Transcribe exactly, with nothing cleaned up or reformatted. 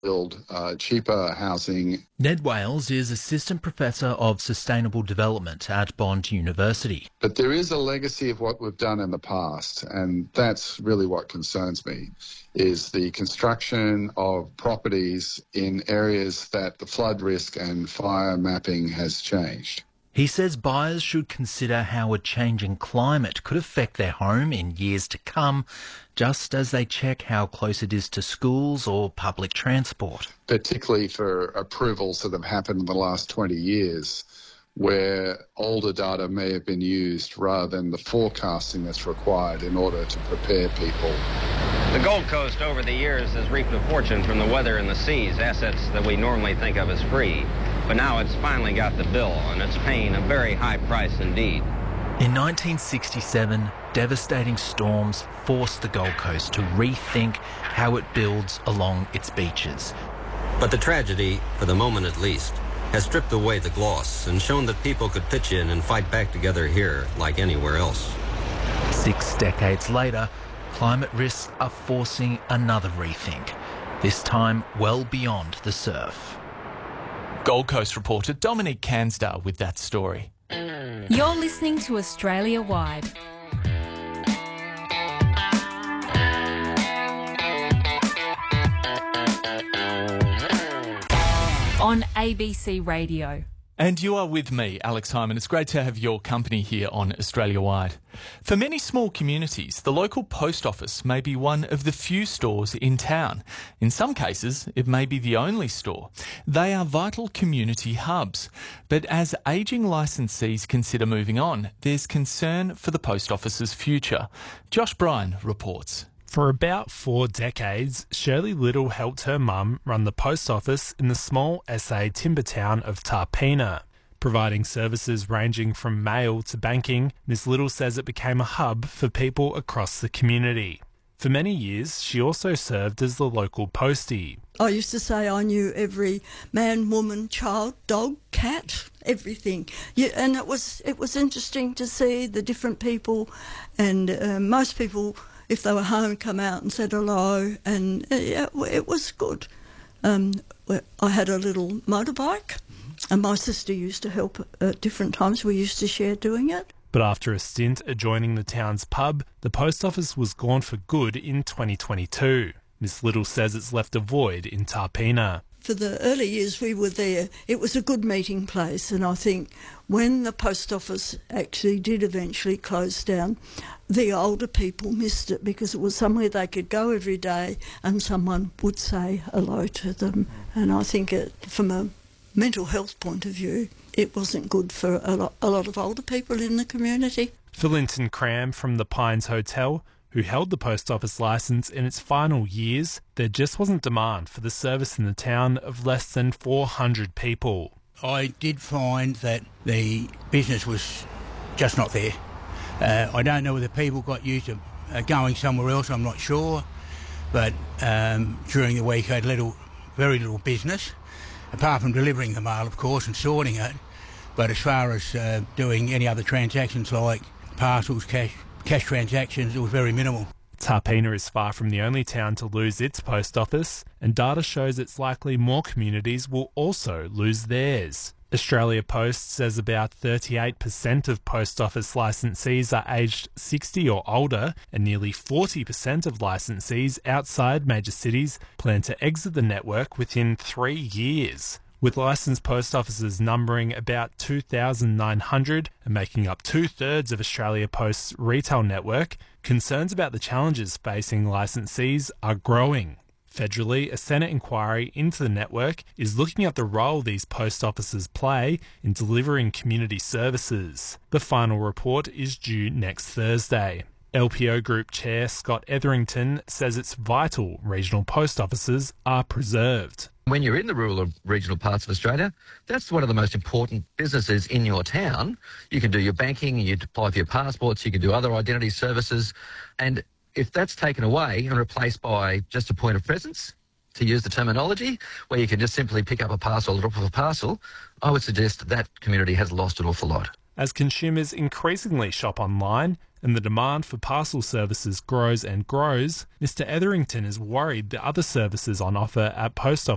build uh, cheaper housing. Ned Wales is Assistant Professor of Sustainable Development at Bond University. But there is a legacy of what we've done in the past, and that's really what concerns me, is the construction of properties in areas that the flood risk and fire mapping has changed. He says buyers should consider how a changing climate could affect their home in years to come, just as they check how close it is to schools or public transport. Particularly for approvals that have happened in the last twenty years, where older data may have been used rather than the forecasting that's required in order to prepare people. The Gold Coast over the years has reaped a fortune from the weather and the seas, assets that we normally think of as free. But now it's finally got the bill, and it's paying a very high price indeed. In nineteen sixty-seven, devastating storms forced the Gold Coast to rethink how it builds along its beaches. But the tragedy, for the moment at least, has stripped away the gloss and shown that people could pitch in and fight back together here like anywhere else. Six decades later, climate risks are forcing another rethink, this time well beyond the surf. Gold Coast reporter Dominic Cansdale with that story. You're listening to Australia Wide. On A B C Radio. And you are with me, Alex Hyman. It's great to have your company here on Australia Wide. For many small communities, the local post office may be one of the few stores in town. In some cases, it may be the only store. They are vital community hubs. But as ageing licensees consider moving on, there's concern for the post office's future. Josh Bryan reports. For about four decades, Shirley Little helped her mum run the post office in the small S A timber town of Tarpeena. Providing services ranging from mail to banking, Miss Little says it became a hub for people across the community. For many years, she also served as the local postie. I used to say I knew every man, woman, child, dog, cat, everything. Yeah, and it was it was interesting to see the different people, and uh, most people, if they were home, come out and said hello, and it, it was good. Um, I had a little motorbike, and my sister used to help at different times. We used to share doing it. But after a stint adjoining the town's pub, the post office was gone for good in twenty twenty-two. Miss Little says it's left a void in Tarpeena. For the early years we were there, it was a good meeting place, and I think when the post office actually did eventually close down, the older people missed it because it was somewhere they could go every day and someone would say hello to them. And I think it, from a mental health point of view, it wasn't good for a lot, a lot of older people in the community. For Linton Cram from the Pines Hotel, who held the post office licence in its final years, there just wasn't demand for the service in the town of less than four hundred people. I did find that the business was just not there. Uh, I don't know whether people got used to uh, going somewhere else, I'm not sure, but um, during the week I had little, very little business, apart from delivering the mail, of course, and sorting it. But as far as uh, doing any other transactions like parcels, cash, cash transactions, it was very minimal. Tarpeena is far from the only town to lose its post office, and data shows it's likely more communities will also lose theirs. Australia Post says about thirty-eight percent of post office licensees are aged sixty or older, and nearly forty percent of licensees outside major cities plan to exit the network within three years. With licensed post offices numbering about two thousand nine hundred and making up two-thirds of Australia Post's retail network, concerns about the challenges facing licensees are growing. Federally, a Senate inquiry into the network is looking at the role these post offices play in delivering community services. The final report is due next Thursday. L P O Group Chair Scott Etherington says it's vital regional post offices are preserved. When you're in the rural or regional parts of Australia, that's one of the most important businesses in your town. You can do your banking, you apply for your passports, you can do other identity services. And if that's taken away and replaced by just a point of presence, to use the terminology, where you can just simply pick up a parcel, drop off a parcel, I would suggest that community has lost an awful lot. As consumers increasingly shop online and the demand for parcel services grows and grows, Mister Etherington is worried the other services on offer at post offices